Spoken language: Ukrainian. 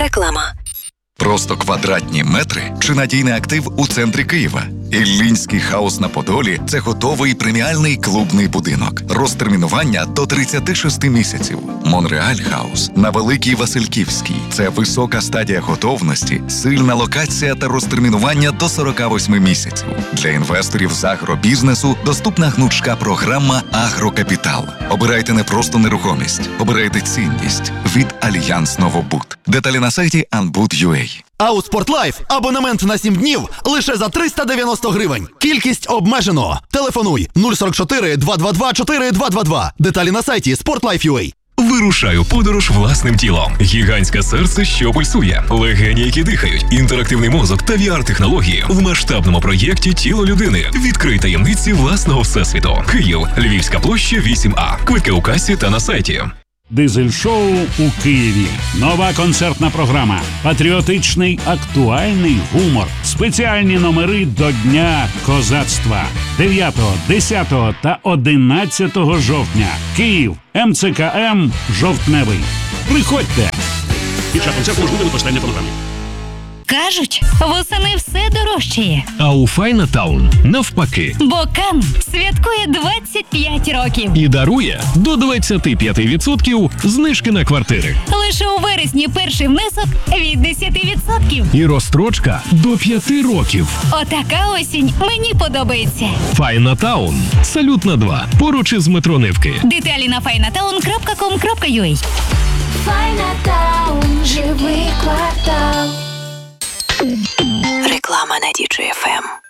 Реклама. Просто квадратні метри чи надійний актив у центрі Києва? Іллінський хаус на Подолі – це готовий преміальний клубний будинок. Розтермінування до 36 місяців. Монреаль хаус на Великій Васильківській – це висока стадія готовності, сильна локація та розтермінування до 48 місяців. Для інвесторів з агробізнесу доступна гнучка програма «Агрокапітал». Обирайте не просто нерухомість, обирайте цінність від Альянс Новобуд. Деталі на сайті anbud.ua. А у Спортлайф абонемент на 7 днів лише за 390 гривень. Кількість обмежено. Телефонуй 044 222 4222. Деталі на сайті sportlife.ua. Вирушаю подорож власним тілом. Гігантське серце, що пульсує. Легені, які дихають. Інтерактивний мозок та VR-технології. В масштабному проєкті «Тіло людини». Відкрий таємниці власного всесвіту. Київ. Львівська площа, 8А. Квитки у касі та на сайті. Дизель-шоу у Києві. Нова концертна програма. Патріотичний актуальний гумор. Спеціальні номери до Дня козацтва. 9, 10 та 11 жовтня. Київ. МЦКМ «Жовтневий». Приходьте. Під час концерту може бути використання фонограми. Кажуть, восени все дорожчає. А у Файнатаун навпаки. Бо Кан святкує 25 років. І дарує до 25% знижки на квартири. Лише у вересні перший внесок від 10%. І розстрочка до 5 років. Отака осінь мені подобається. Файнатаун. Салют на 2. Поруч із метро Невки. Деталі на finatown.com.ua. Файнатаун, живий квартал. Реклама на DJ FM.